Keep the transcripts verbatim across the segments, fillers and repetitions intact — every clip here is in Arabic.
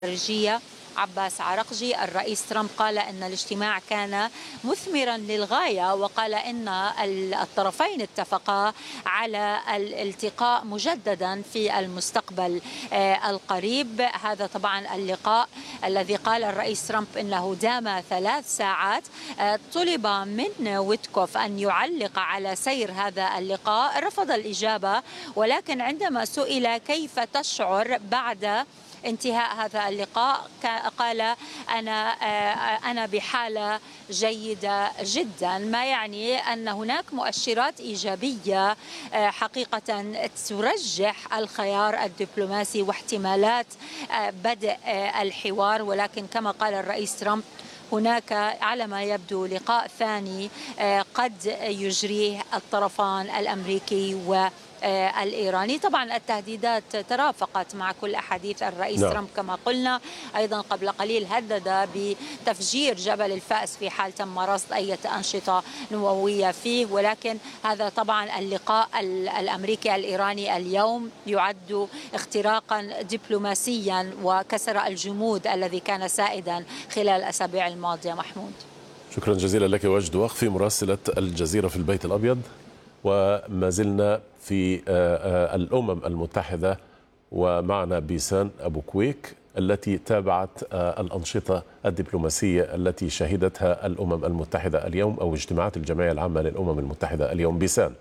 الخارجية عباس عراقجي. الرئيس ترامب قال أن الاجتماع كان مثمرا للغاية، وقال أن الطرفين اتفقا على الالتقاء مجددا في المستقبل القريب. هذا طبعا اللقاء الذي قال الرئيس ترامب أنه دام ثلاث ساعات. طلب من ويتكوف أن يعلق على سير هذا اللقاء، رفض الإجابة، ولكن عندما سئل كيف تشعر بعد انتهاء هذا اللقاء قال أنا أنا بحالة جيدة جدا، ما يعني أن هناك مؤشرات إيجابية حقيقة ترجح الخيار الدبلوماسي واحتمالات بدء الحوار. ولكن كما قال الرئيس ترامب هناك على ما يبدو لقاء ثاني قد يجريه الطرفان الأمريكي و الإيراني. طبعا التهديدات ترافقت مع كل أحاديث الرئيس نعم. ترامب كما قلنا. أيضا قبل قليل هدد بتفجير جبل الفأس في حال تم رصد أي أنشطة نووية فيه. ولكن هذا طبعا اللقاء الأمريكي الإيراني اليوم يعد اختراقا دبلوماسيا وكسر الجمود الذي كان سائدا خلال الأسابيع الماضية. محمود، شكرا جزيلا لك. وجد وقفي مراسلة الجزيرة في البيت الأبيض. وما زلنا في الأمم المتحدة ومعنا بيسان أبو كويك التي تابعت الأنشطة الدبلوماسية التي شهدتها الأمم المتحدة اليوم أو اجتماعات الجمعية العامة للأمم المتحدة اليوم. بيسان.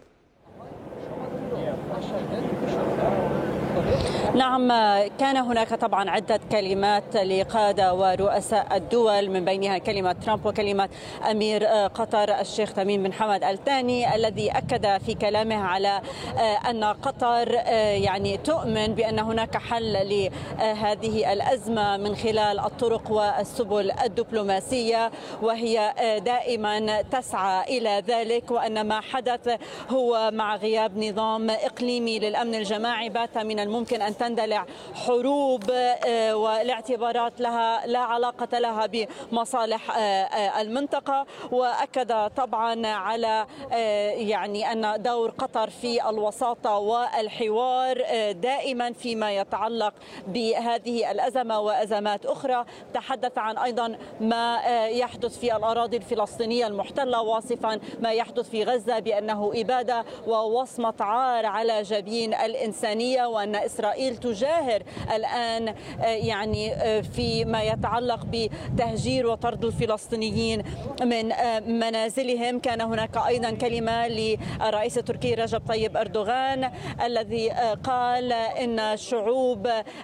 نعم، كان هناك طبعا عدة كلمات لقادة ورؤساء الدول، من بينها كلمة ترامب وكلمة أمير قطر الشيخ تميم بن حمد آل ثاني، الذي أكد في كلامه على أن قطر يعني تؤمن بأن هناك حل لهذه الأزمة من خلال الطرق والسبل الدبلوماسية، وهي دائما تسعى إلى ذلك، وأن ما حدث هو مع غياب نظام إقليمي للأمن الجماعي بات من الممكن أن تندلع حروب والاعتبارات لها لا علاقة لها بمصالح المنطقة. وأكد طبعا على يعني أن دور قطر في الوساطة والحوار دائما فيما يتعلق بهذه الأزمة وأزمات أخرى. تحدث عن أيضا ما يحدث في الأراضي الفلسطينية المحتلة، واصفا ما يحدث في غزة بأنه إبادة ووصمة عار على جبين الإنسانية، وأن إسرائيل تجاهر الآن يعني فيما يتعلق بتهجير وطرد الفلسطينيين من منازلهم. كان هناك أيضا كلمة للرئيس التركي رجب طيب أردوغان، الذي قال إن شعوب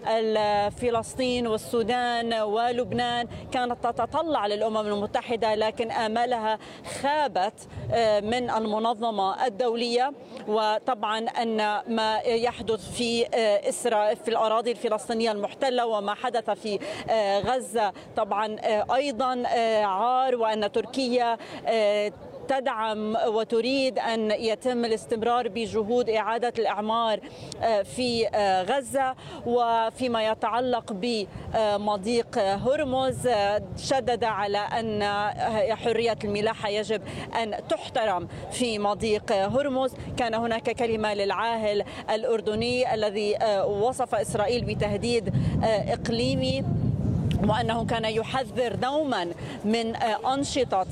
فلسطين والسودان ولبنان كانت تتطلع للأمم المتحدة، لكن آمالها خابت من المنظمة الدولية. وطبعا أن ما يحدث في إسرائيل في الأراضي الفلسطينية المحتلة وما حدث في غزة طبعا أيضا عار، وأن تركيا تدعم وتريد أن يتم الاستمرار بجهود إعادة الإعمار في غزة. وفيما يتعلق بمضيق هرمز شدد على أن حرية الملاحة يجب أن تحترم في مضيق هرمز. كان هناك كلمة للعاهل الأردني الذي وصف إسرائيل بتهديد إقليمي، وأنه كان يحذر دوما من أنشطة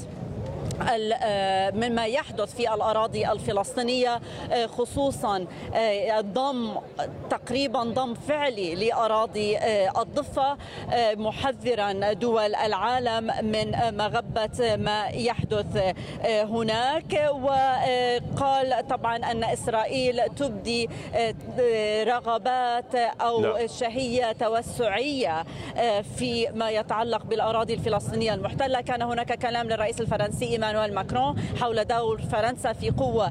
مما يحدث في الأراضي الفلسطينية، خصوصا ضم تقريبا ضم فعلي لأراضي الضفة، محذرا دول العالم من مغبة ما يحدث هناك. وقال طبعا أن إسرائيل تبدي رغبات أو شهية توسعية فيما يتعلق بالأراضي الفلسطينية المحتلة. كان هناك كلام للرئيس الفرنسي إيمانويل ماكرون حول دور فرنسا في قوة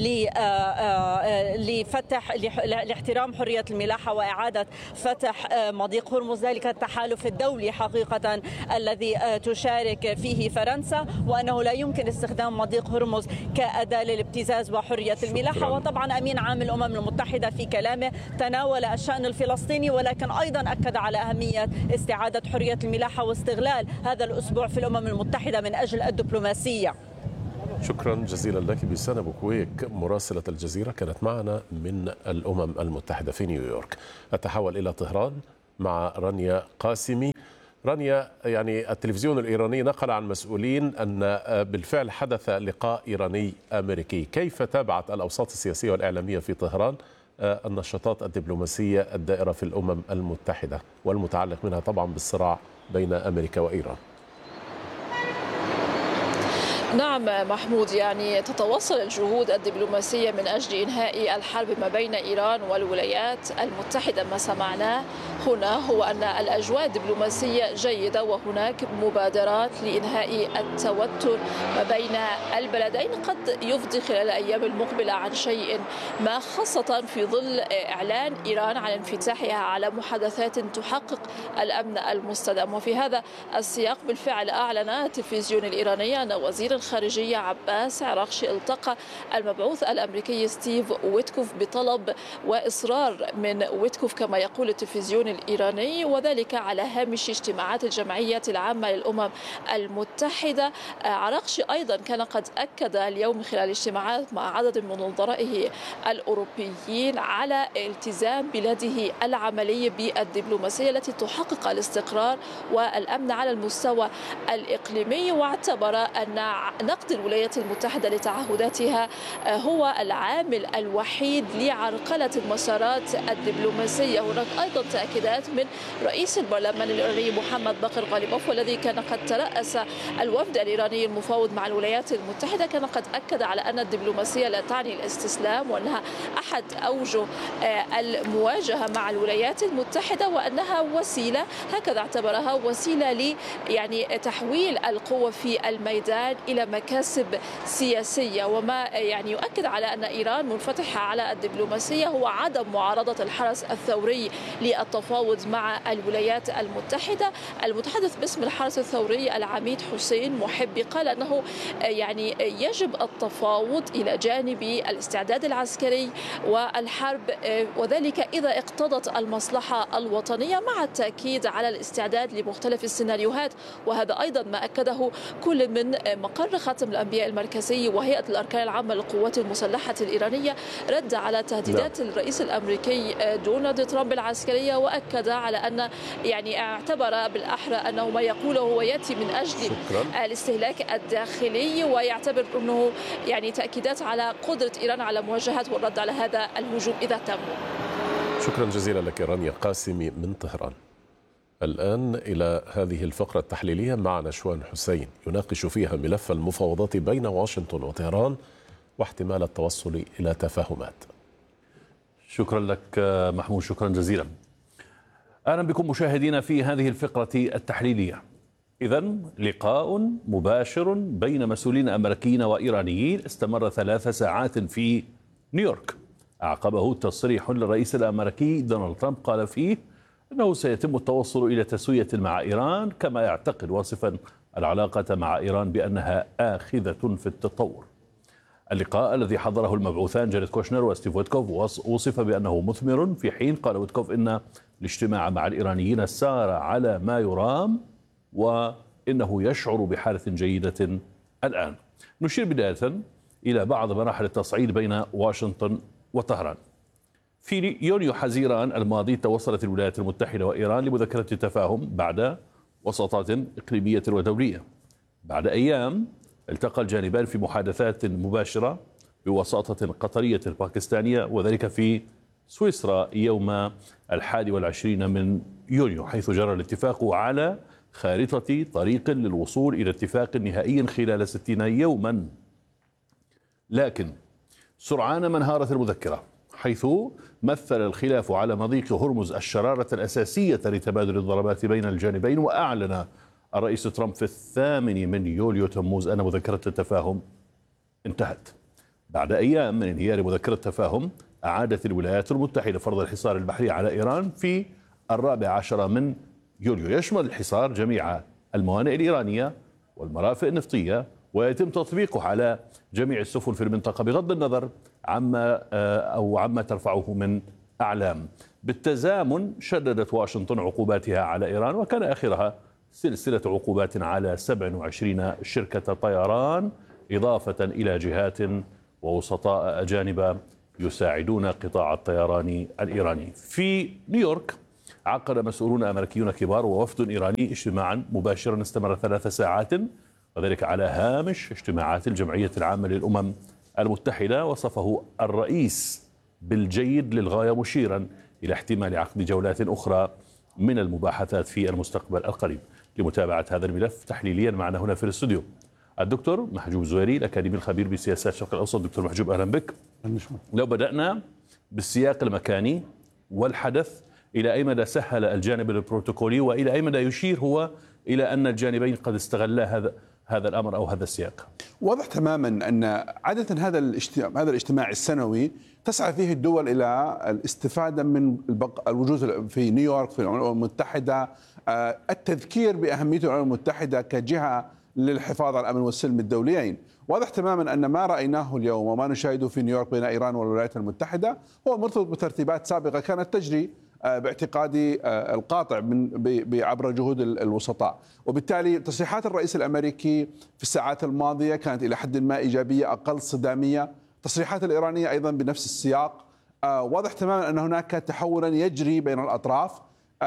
لفتح لاحترام حرية الملاحة وإعادة فتح مضيق هرمز، ذلك التحالف الدولي حقيقة الذي تشارك فيه فرنسا، وأنه لا يمكن استخدام مضيق هرمز كأداة للابتزاز وحرية الملاحة. وطبعا أمين عام الأمم المتحدة في كلامه تناول الشأن الفلسطيني، ولكن أيضا أكد على أهمية استعادة حرية الملاحة واستغلال هذا الأسبوع في الأمم المتحدة من أجل الدبلوماسية. شكرا جزيلا لك بيسان أبو كويك مراسلة الجزيرة كانت معنا من الأمم المتحدة في نيويورك. أتحول إلى طهران مع رانيا قاسمي. رانيا، يعني التلفزيون الإيراني نقل عن مسؤولين أن بالفعل حدث لقاء إيراني أمريكي. كيف تابعت الأوساط السياسية والإعلامية في طهران النشاطات الدبلوماسية الدائرة في الأمم المتحدة والمتعلق منها طبعا بالصراع بين أمريكا وإيران؟ نعم محمود، يعني تتواصل الجهود الدبلوماسية من أجل إنهاء الحرب ما بين إيران والولايات المتحدة. ما سمعناه هنا هو أن الأجواء الدبلوماسية جيدة، وهناك مبادرات لإنهاء التوتر ما بين البلدين قد يفضي خلال الأيام المقبلة عن شيء ما، خاصة في ظل إعلان إيران عن انفتاحها على محادثات تحقق الأمن المستدام. وفي هذا السياق بالفعل أعلن التلفزيون الإيراني أن وزير الخارجية عباس عراقشي التقى المبعوث الأمريكي ستيف ويتكوف بطلب وإصرار من ويتكوف كما يقول التلفزيون الإيراني، وذلك على هامش اجتماعات الجمعية العامة للأمم المتحدة. عراقشي أيضا كان قد أكد اليوم خلال اجتماعات مع عدد من نظرائه الأوروبيين على التزام بلاده العملي بالدبلوماسية التي تحقق الاستقرار والأمن على المستوى الإقليمي، واعتبر أن نقد الولايات المتحدة لتعهداتها هو العامل الوحيد لعرقلة المسارات الدبلوماسية. هناك أيضا تأكيدات من رئيس البرلمان الإيراني محمد باقر غالباف، والذي كان قد ترأس الوفد الإيراني المفاوض مع الولايات المتحدة، كان قد أكد على أن الدبلوماسية لا تعني الاستسلام، وأنها أحد أوجه المواجهة مع الولايات المتحدة، وأنها وسيلة، هكذا اعتبرها وسيلة ل يعني تحويل القوة في الميدان إلى مكاسب سياسية. وما يعني يؤكد على أن إيران منفتحة على الدبلوماسية هو عدم معارضة الحرس الثوري للتفاوض مع الولايات المتحدة. المتحدث باسم الحرس الثوري العميد حسين محبي قال أنه يعني يجب التفاوض إلى جانب الاستعداد العسكري والحرب، وذلك إذا اقتضت المصلحة الوطنية، مع التأكيد على الاستعداد لمختلف السيناريوهات. وهذا أيضا ما أكده كل من مقر خاتم الأنبياء المركزي وهيئة الأركان العامة للقوات المسلحة الإيرانية، رد على تهديدات لا. الرئيس الأمريكي دونالد ترامب العسكرية، وأكد على أن يعني اعتبر بالأحرى أنه ما يقوله هو يأتي من أجل شكرا. الاستهلاك الداخلي، ويعتبر أنه يعني تأكيدات على قدرة إيران على مواجهة والرد على هذا الهجوم إذا تم. شكرا جزيلا لك رانيا قاسمي من طهران. الآن إلى هذه الفقرة التحليلية مع نشوان حسين يناقش فيها ملف المفاوضات بين واشنطن وطهران واحتمال التوصل إلى تفاهمات. شكرا لك محمود، شكرا جزيلا. أهلا بكم مشاهدينا في هذه الفقرة التحليلية. إذن لقاء مباشر بين مسؤولين أمريكيين وإيرانيين استمر ثلاث ساعات في نيويورك، أعقبه تصريح للرئيس الأمريكي دونالد ترامب قال فيه أنه سيتم التوصل إلى تسوية مع إيران، كما يعتقد واصفا العلاقة مع إيران بأنها آخذة في التطور. اللقاء الذي حضره المبعوثان جاريد كوشنر وستيف ويتكوف وصف بأنه مثمر، في حين قال ويتكوف إن الاجتماع مع الإيرانيين سار على ما يرام وإنه يشعر بحالة جيدة الآن. نشير بداية إلى بعض مراحل التصعيد بين واشنطن وطهران. في يونيو حزيران الماضي توصلت الولايات المتحدة وإيران لمذكرة تفاهم بعد وساطات إقليمية ودولية. بعد أيام التقى الجانبان في محادثات مباشرة بوساطة قطرية باكستانية، وذلك في سويسرا يوم الحادي والعشرين من يونيو، حيث جرى الاتفاق على خارطة طريق للوصول إلى اتفاق نهائي خلال ستين يوما. لكن سرعان ما انهارت المذكرة، حيث مثل الخلاف على مضيق هرمز الشرارة الأساسية لتبادل الضربات بين الجانبين. وأعلن الرئيس ترامب في الثامن من يوليو تموز أن مذكرة التفاهم انتهت. بعد أيام من انهيار مذكرة التفاهم، أعادت الولايات المتحدة فرض الحصار البحري على إيران في الرابع عشر من يوليو. يشمل الحصار جميع الموانئ الإيرانية والمرافئ النفطية، ويتم تطبيقه على جميع السفن في المنطقة بغض النظر عما أو عما ترفعه من أعلام. بالتزامن شددت واشنطن عقوباتها على إيران، وكان آخرها سلسلة عقوبات على سبع وعشرين شركة طيران، إضافة إلى جهات ووسطاء أجانب يساعدون قطاع الطيران الإيراني. في نيويورك عقد مسؤولون أمريكيون كبار ووفد إيراني اجتماعا مباشرا استمر ثلاث ساعات، وذلك على هامش اجتماعات الجمعية العامة للأمم المتحدة. وصفه الرئيس بالجيد للغاية، مشيرا إلى احتمال عقد جولات أخرى من المباحثات في المستقبل القريب. لمتابعة هذا الملف تحليليا معنا هنا في الاستوديو الدكتور محجوب زويري، الأكاديمي الخبير بسياسات الشرق الأوسط. دكتور محجوب، أهلا بك. لو بدأنا بالسياق المكاني والحدث، إلى أي مدى سهل الجانب البروتوكولي، وإلى أي مدى يشير هو إلى أن الجانبين قد استغلا هذا هذا الأمر أو هذا السياق؟ واضح تماما أن عادة هذا الاجتماع هذا الاجتماع السنوي تسعى فيه الدول إلى الاستفادة من الوجود في نيويورك في الأمم المتحدة، التذكير بأهمية الأمم المتحدة كجهة للحفاظ على الأمن والسلم الدوليين. واضح تماما أن ما رأيناه اليوم وما نشاهده في نيويورك بين إيران والولايات المتحدة هو مرتبط بترتيبات سابقة كانت تجري باعتقادي القاطع من عبر جهود الوسطاء. وبالتالي تصريحات الرئيس الأمريكي في الساعات الماضية كانت إلى حد ما إيجابية أقل صدامية، تصريحات الإيرانية أيضا بنفس السياق. واضح تماما أن هناك تحولا يجري بين الأطراف،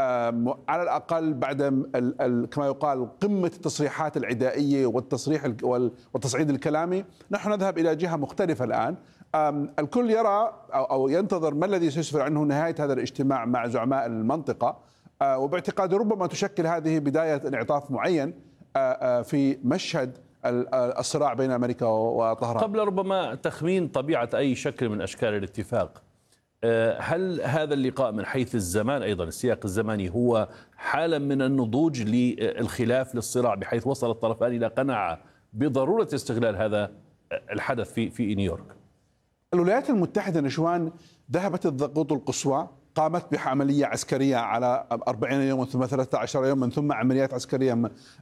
على الأقل بعد كما يقال قمة التصريحات العدائية والتصريح والتصعيد الكلامي. نحن نذهب إلى جهة مختلفة الآن. الكل يرى أو ينتظر ما الذي سيسفر عنه نهاية هذا الاجتماع مع زعماء المنطقة، وباعتقادي ربما تشكل هذه بداية انعطاف معين في مشهد الصراع بين أمريكا وطهران. قبل ربما تخمين طبيعة أي شكل من أشكال الاتفاق، هل هذا اللقاء من حيث الزمان أيضا السياق الزماني هو حالة من النضوج للخلاف للصراع، بحيث وصل الطرفان إلى قناعة بضرورة استغلال هذا الحدث في في نيويورك؟ الولايات المتحدة نشوان ذهبت الضغوط القصوى، قامت بعملية عسكرية على أربعين يوما ثم ثلاثة عشر يوما ثم عمليات عسكرية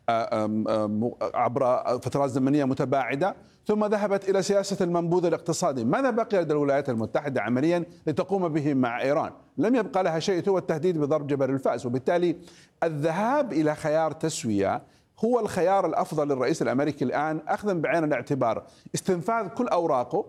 عبر فترات زمنية متباعدة، ثم ذهبت إلى سياسة المنبوذ الاقتصادي. ماذا بقي لدى الولايات المتحدة عمليا لتقوم به مع إيران؟ لم يبقى لها شيء هو التهديد بضرب جبل الفأس. وبالتالي الذهاب إلى خيار تسوية هو الخيار الأفضل للرئيس الأمريكي الآن، أخذا بعين الاعتبار استنفاذ كل أوراقه،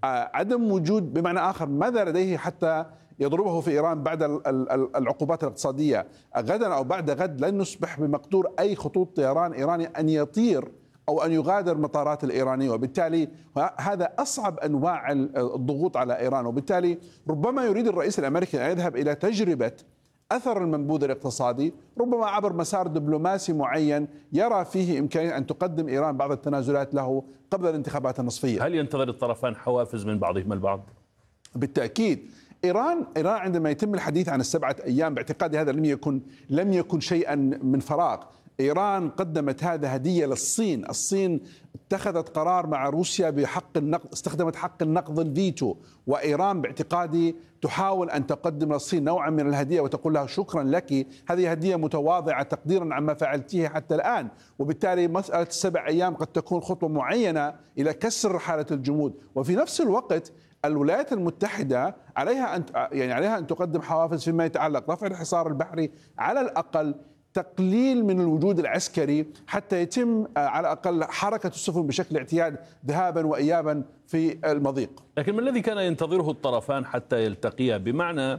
عدم وجود بمعنى آخر ماذا لديه حتى يضربه في إيران بعد العقوبات الاقتصادية. غدا أو بعد غد لن نصبح بمقدور أي خطوط طيران إيراني أن يطير أو أن يغادر مطارات الإيرانية، وبالتالي هذا أصعب أنواع الضغوط على إيران. وبالتالي ربما يريد الرئيس الأمريكي أن يذهب إلى تجربة أثر المنبوذ الاقتصادي، ربما عبر مسار دبلوماسي معين يرى فيه إمكانية أن تقدم إيران بعض التنازلات له قبل الانتخابات النصفية. هل ينتظر الطرفان حوافز من بعضهما البعض؟ بالتأكيد. إيران إيران عندما يتم الحديث عن السبعة أيام باعتقادي هذا لم يكن لم يكن شيئا من فراغ. إيران قدمت هذا هدية للصين، الصين اتخذت قرار مع روسيا بحق النقد، استخدمت حق النقد الفيتو، وإيران باعتقادي تحاول أن تقدم للصين نوعا من الهدية وتقول لها شكرا لك، هذه هدية متواضعة تقديرا عما فعلتيه حتى الآن. وبالتالي مسألة السبع أيام قد تكون خطوة معينة إلى كسر حالة الجمود. وفي نفس الوقت الولايات المتحدة عليها أن يعني عليها أن تقدم حوافز فيما يتعلق رفع الحصار البحري، على الأقل تقليل من الوجود العسكري حتى يتم على الأقل حركة السفن بشكل اعتياد ذهابا وإيابا في المضيق. لكن ما الذي كان ينتظره الطرفان حتى يلتقيا؟ بمعنى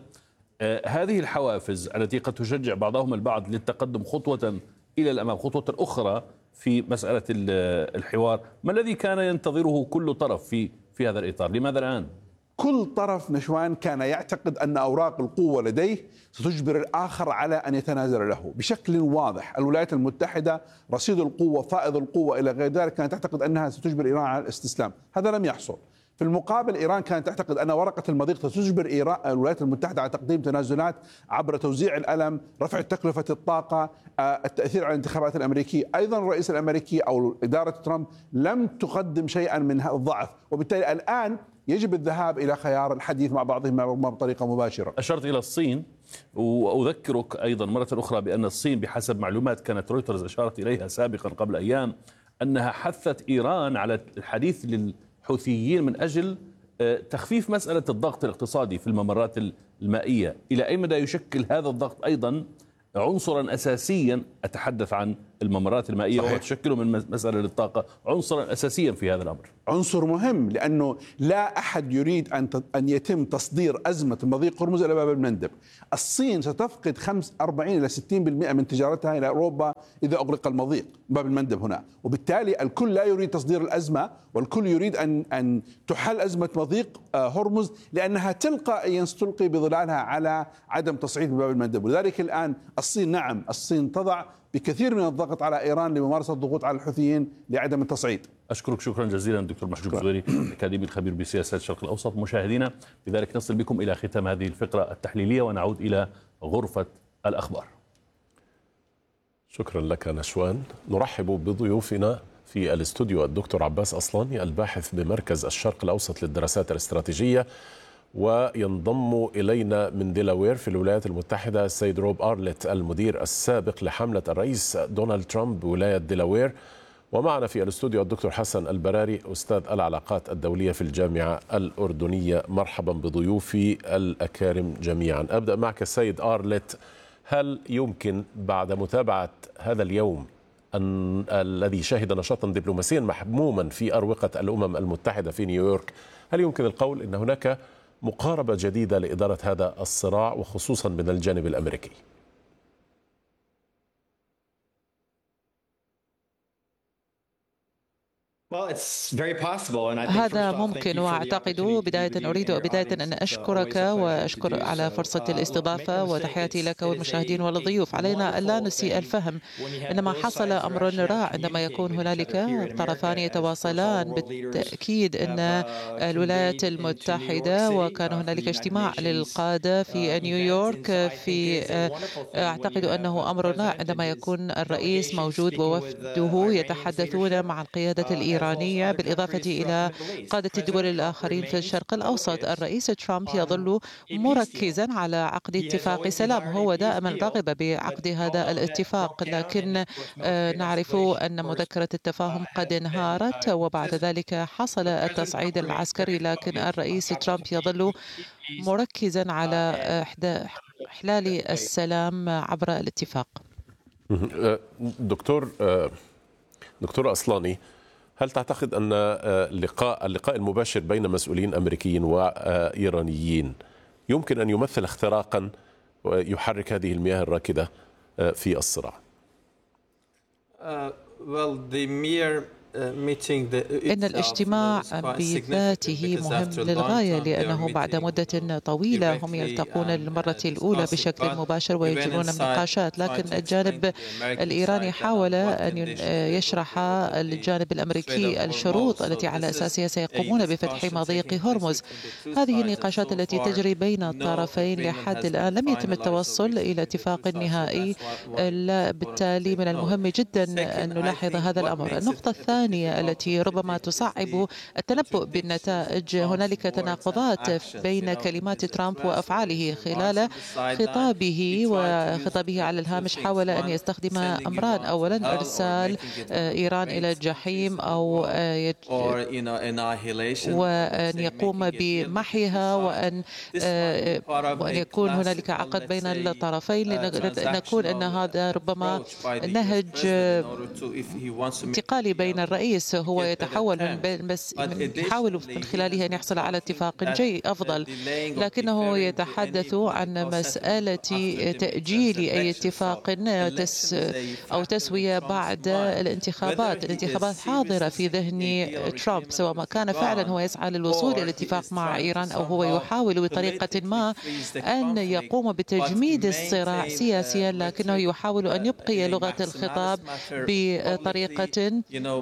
هذه الحوافز التي قد تشجع بعضهم البعض للتقدم خطوة إلى الأمام، خطوة أخرى في مسألة الحوار، ما الذي كان ينتظره كل طرف في في هذا الإطار؟ لماذا الآن؟ كل طرف نشوان كان يعتقد أن أوراق القوة لديه ستجبر الآخر على أن يتنازل له بشكل واضح. الولايات المتحدة رصيد القوة، فائض القوة إلى غير ذلك، كانت تعتقد أنها ستجبر إيران على الاستسلام، هذا لم يحصل. في المقابل إيران كانت تعتقد أن ورقة المضيق ستجبر إيران الولايات المتحدة على تقديم تنازلات عبر توزيع الألم، رفع تكلفة الطاقة، التأثير على الانتخابات الأمريكية. أيضا الرئيس الأمريكي أو إدارة ترامب لم تقدم شيئا من هذا الضعف، وبالتالي الآن يجب الذهاب إلى خيار الحديث مع بعضهم بطريقة مباشرة. أشرت إلى الصين، وأذكرك أيضا مرة أخرى بأن الصين بحسب معلومات كانت رويترز أشارت إليها سابقا قبل أيام أنها حثت إيران على الحديث للحوثيين من أجل تخفيف مسألة الضغط الاقتصادي في الممرات المائية. إلى أي مدى يشكل هذا الضغط أيضا عنصرا أساسيا، أتحدث عن الممرات المائية وتشكل من مسألة للطاقة عنصرا أساسيا في هذا الأمر. عنصر مهم، لأنه لا أحد يريد أن أن يتم تصدير أزمة مضيق هرمز إلى باب المندب. الصين ستفقد أربعين إلى ستين بالمئة من تجارتها إلى أوروبا إذا أغلق المضيق باب المندب هنا، وبالتالي الكل لا يريد تصدير الأزمة، والكل يريد أن أن تحل أزمة مضيق هرمز، لأنها تلقائيا تلقي بظلالها على عدم تصعيد باب المندب. ولذلك الآن الصين نعم الصين تضع بكثير من الضغط على إيران لممارسة الضغوط على الحوثيين لعدم التصعيد. أشكرك شكرا جزيلا دكتور محجوب زغيري، أكاديمي الخبير بسياسات الشرق الأوسط. مشاهدينا بذلك نصل بكم إلى ختام هذه الفقرة التحليلية ونعود إلى غرفة الأخبار. شكرا لك نشوان. نرحب بضيوفنا في الاستوديو الدكتور عباس أصلاني الباحث بمركز الشرق الأوسط للدراسات الاستراتيجية، وينضم إلينا من ديلاوير في الولايات المتحدة السيد روب أرلت المدير السابق لحملة الرئيس دونالد ترامب بولاية ديلاوير، ومعنا في الاستوديو الدكتور حسن البراري أستاذ العلاقات الدولية في الجامعة الأردنية. مرحبا بضيوفي الأكارم جميعا. أبدأ معك السيد أرلت، هل يمكن بعد متابعة هذا اليوم أن الذي شهد نشاطا دبلوماسيا محموما في أروقة الأمم المتحدة في نيويورك، هل يمكن القول أن هناك مقاربة جديدة لإدارة هذا الصراع وخصوصا من الجانب الأمريكي؟ هذا ممكن، وأعتقد بداية أريد بداية أن أشكرك وأشكر على فرصة الاستضافة، وتحياتي لك والمشاهدين والضيوف. علينا ألا نسيء الفهم، إنما حصل أمر رائع عندما يكون هنالك طرفان يتواصلان. بالتأكيد أن الولايات المتحدة وكان هنالك اجتماع للقادة في نيويورك، في أعتقد أنه أمر رائع عندما يكون الرئيس موجود ووفده يتحدثون مع القيادة الإيرانية، بالإضافة إلى قادة الدول الآخرين في الشرق الأوسط. الرئيس ترامب يظل مركزا على عقد اتفاق سلام، هو دائما رغب بعقد هذا الاتفاق، لكن نعرف أن مذكرة التفاهم قد انهارت وبعد ذلك حصل التصعيد العسكري، لكن الرئيس ترامب يظل مركزا على إحلال السلام عبر الاتفاق. دكتور دكتور أصلاني، هل تعتقد أن اللقاء اللقاء المباشر بين مسؤولين أمريكيين وإيرانيين يمكن أن يمثل اختراقا ويحرك هذه المياه الراكدة في الصراع؟ uh, well, the mere إن الاجتماع بذاته مهم للغاية، لأنه بعد مدة طويلة هم يلتقون للمرة الأولى بشكل مباشر ويجرون نقاشات، لكن الجانب الإيراني حاول أن يشرح للجانب الأمريكي الشروط التي على أساسها سيقومون بفتح مضيق هرمز. هذه النقاشات التي تجري بين الطرفين لحد الآن لم يتم التوصل إلى اتفاق نهائي، بالتالي من المهم جدا أن نلاحظ هذا الأمر. النقطة الثانية التي ربما تصعب التنبؤ بالنتائج، هنالك تناقضات بين كلمات ترامب وأفعاله. خلال خطابه وخطابه على الهامش حاول أن يستخدم أمران: أولا إرسال إيران إلى الجحيم أو وأن يقوم بمحيها، وأن وأن يكون هنالك عقد بين الطرفين، لنكون أن هذا ربما نهج انتقالي بين الرئيس، هو يتحول من بس يحاول من خلاله أن يحصل على اتفاق جيد أفضل، لكنه يتحدث عن مسألة تأجيل أي اتفاق تس أو تسوية بعد الانتخابات. الانتخابات حاضرة في ذهن ترامب، سواء ما كان فعلا هو يسعى للوصول إلى اتفاق مع إيران أو هو يحاول بطريقة ما أن يقوم بتجميد الصراع سياسيا، لكنه يحاول أن يبقي لغة الخطاب بطريقة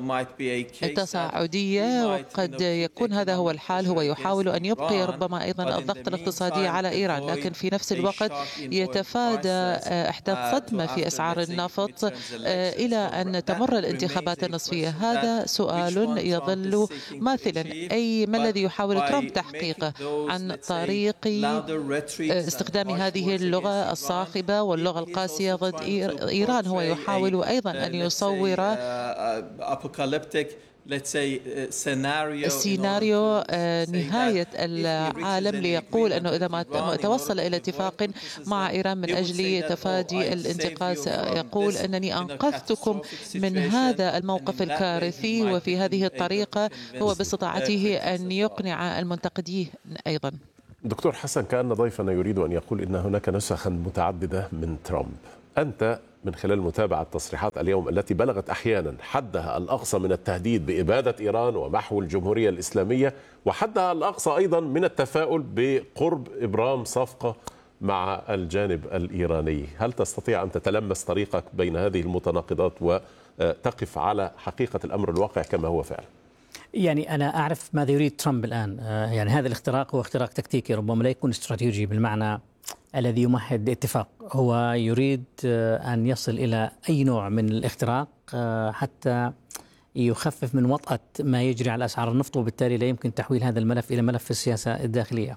تصاعدية، وقد يكون هذا هو الحال. هو يحاول أن يبقي ربما أيضا الضغط الاقتصادي على إيران، لكن في نفس الوقت يتفادى إحداث صدمة في أسعار النفط إلى أن تمر الانتخابات النصفية. هذا سؤال يظل ماثلا، أي ما الذي يحاول ترامب تحقيقه عن طريق استخدام هذه اللغة الصاخبة واللغة القاسية ضد إيران. هو يحاول أيضا أن يصور سيناريو نهاية العالم ليقول أنه إذا ما توصل إلى اتفاق مع إيران من أجل تفادي الانتقاص، يقول أنني أنقذتكم من هذا الموقف الكارثي، وفي هذه الطريقة هو باستطاعته أن يقنع المنتقدين أيضا. دكتور حسن، كأن ضيفنا يريد أن يقول إن هناك نسخا متعددة من ترامب. أنت من خلال متابعة تصريحات اليوم التي بلغت أحيانا حدها الأقصى من التهديد بإبادة إيران ومحو الجمهورية الإسلامية، وحدها الأقصى أيضا من التفاؤل بقرب إبرام صفقة مع الجانب الإيراني، هل تستطيع أن تتلمس طريقك بين هذه المتناقضات وتقف على حقيقة الأمر الواقع كما هو فعلا؟ يعني أنا أعرف ماذا يريد ترامب الآن. يعني هذا الاختراق هو اختراق تكتيكي، ربما لا يكون استراتيجي بالمعنى الذي يمهد لاتفاق. هو يريد أن يصل إلى أي نوع من الاختراق حتى يخفف من وطأة ما يجري على أسعار النفط، وبالتالي لا يمكن تحويل هذا الملف إلى ملف السياسة الداخلية.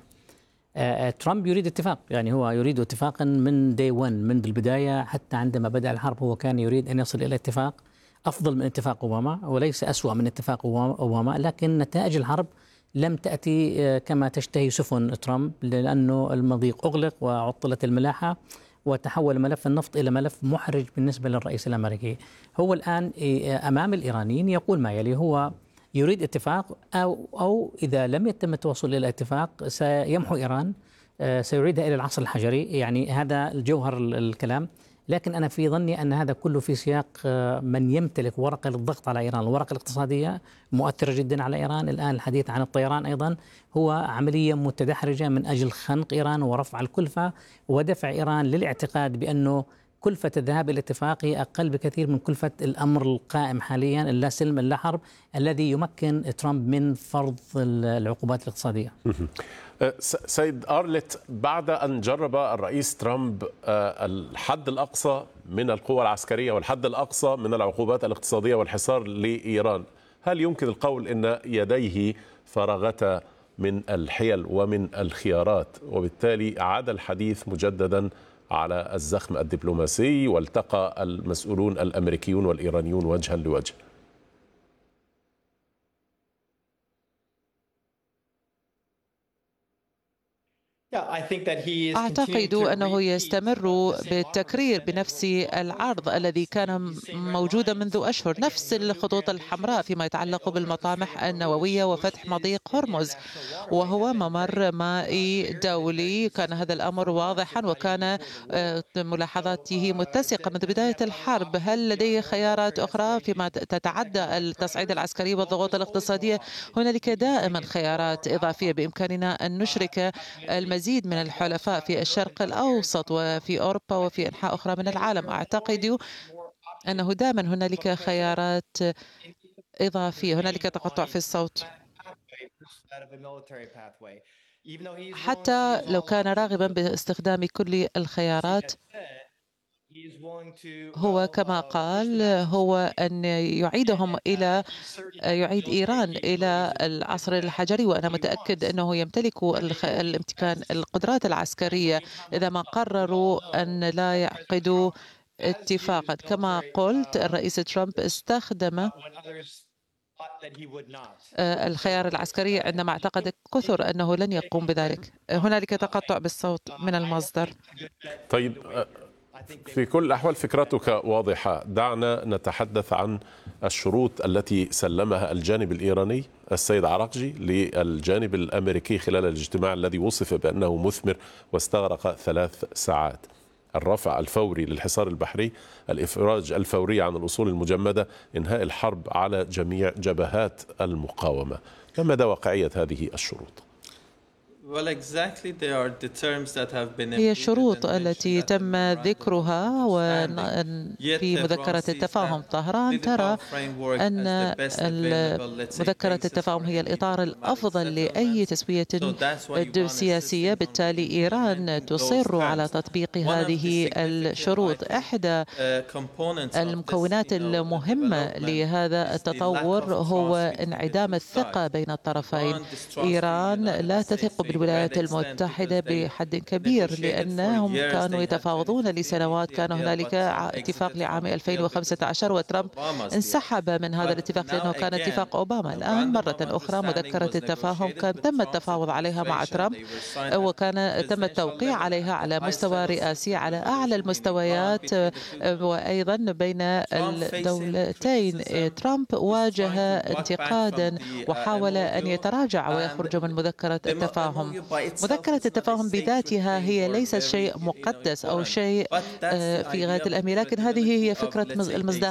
ترامب يريد اتفاق، يعني هو يريد اتفاقا من داي واحد، منذ البداية. حتى عندما بدأ الحرب هو كان يريد أن يصل إلى اتفاق أفضل من اتفاق أوباما، وليس أسوأ من اتفاق أوباما، لكن نتائج الحرب لم تأتي كما تشتهي سفن ترامب، لأنه المضيق أغلق وعطلت الملاحة وتحول ملف النفط إلى ملف محرج بالنسبة للرئيس الأمريكي. هو الآن أمام الإيرانيين يقول ما يلي، هو يريد اتفاق، أو, أو إذا لم يتم التوصل إلى اتفاق سيمحو إيران، سيعيدها إلى العصر الحجري. يعني هذا الجوهر الكلام. لكن أنا في ظني أن هذا كله في سياق من يمتلك ورقة للضغط على إيران. الورقة الاقتصادية مؤثرة جدا على إيران. الآن الحديث عن الطيران أيضا هو عملية متدحرجة من أجل خنق إيران ورفع الكلفة ودفع إيران للاعتقاد بأنه كلفة الذهاب إلى الاتفاق هي أقل بكثير من كلفة الأمر القائم حاليا، اللا سلم اللا حرب، الذي يمكن ترامب من فرض العقوبات الاقتصادية. سيد أرلت، بعد أن جرب الرئيس ترامب الحد الأقصى من القوى العسكرية والحد الأقصى من العقوبات الاقتصادية والحصار لإيران، هل يمكن القول أن يديه فرغتا من الحيل ومن الخيارات، وبالتالي عاد الحديث مجددا على الزخم الدبلوماسي والتقى المسؤولون الأمريكيون والإيرانيون وجها لوجه؟ أعتقد أنه يستمر بالتكرير بنفس العرض الذي كان موجودا منذ أشهر، نفس الخطوط الحمراء فيما يتعلق بالمطامح النووية وفتح مضيق هرمز، وهو ممر مائي دولي. كان هذا الأمر واضحا وكان ملاحظاته متسقة منذ بداية الحرب. هل لديه خيارات أخرى فيما تتعدى التصعيد العسكري والضغوط الاقتصادية؟ هنالك دائما خيارات إضافية. بإمكاننا أن نشرك المزيد من الحلفاء في الشرق الأوسط وفي أوروبا وفي أنحاء أخرى من العالم. أعتقد أنه دائما هنالك خيارات إضافية. هنالك تقطع في الصوت. حتى لو كان راغبا باستخدام كل الخيارات، هو كما قال هو أن يعيدهم إلى يعيد إيران إلى العصر الحجري، وأنا متأكد أنه يمتلك الامتكان القدرات العسكرية إذا ما قرروا أن لا يعقدوا اتفاقا. كما قلت الرئيس ترامب استخدم الخيار العسكري عندما اعتقد كثر أنه لن يقوم بذلك. هنالك تقطع بالصوت من المصدر. طيب، في كل الأحوال فكرتك واضحة. دعنا نتحدث عن الشروط التي سلمها الجانب الإيراني السيد عراقجي للجانب الأمريكي خلال الاجتماع الذي وصف بأنه مثمر واستغرق ثلاث ساعات: الرفع الفوري للحصار البحري، الإفراج الفوري عن الأصول المجمدة، إنهاء الحرب على جميع جبهات المقاومة. ما مدى واقعية هذه الشروط؟ هي الشروط التي تم ذكرها في مذكرة التفاهم. طهران ترى أن مذكرة التفاهم هي الإطار الأفضل لأي تسوية سياسية. بالتالي إيران تصر على تطبيق هذه الشروط. إحدى المكونات المهمة لهذا التطور هو انعدام الثقة بين الطرفين. إيران لا تثق الولايات المتحدة بحد كبير، لأنهم كانوا يتفاوضون لسنوات. كان هنالك اتفاق لعام ألفين وخمسة عشر وترامب انسحب من هذا الاتفاق لأنه كان اتفاق أوباما. الآن مرة أخرى مذكرة التفاهم كان تم التفاوض عليها مع ترامب، وكان تم التوقيع عليها على مستوى رئاسي على أعلى المستويات، وأيضا بين الدولتين. ترامب واجه انتقادا وحاول أن يتراجع ويخرج من مذكرة التفاهم. مذكرة التفاهم بذاتها هي ليست شيء مقدس أو شيء في غاية الأهمية، لكن هذه هي فكرة المصداقية.